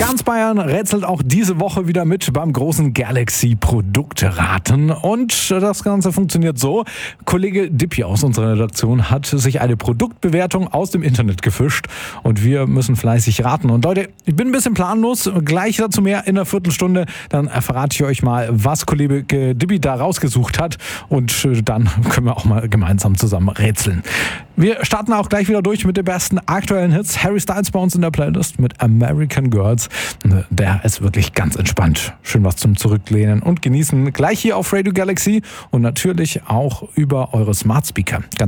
Ganz Bayern rätselt auch diese Woche wieder mit beim großen Galaxy-Produktraten. Und das Ganze funktioniert so. Kollege Dippi aus unserer Redaktion hat sich eine Produktbewertung aus dem Internet gefischt. Und wir müssen fleißig raten. Und Leute, ich bin ein bisschen planlos. Gleich dazu mehr in einer Viertelstunde. Dann verrate ich euch mal, was Kollege Dippi da rausgesucht hat. Und dann können wir auch mal gemeinsam zusammen rätseln. Wir starten auch gleich wieder durch mit den besten aktuellen Hits. Harry Styles bei uns in der Playlist mit American Girls. Der ist wirklich ganz entspannt. Schön was zum Zurücklehnen und genießen. Gleich hier auf Radio Galaxy und natürlich auch über eure Smart Speaker. Ganz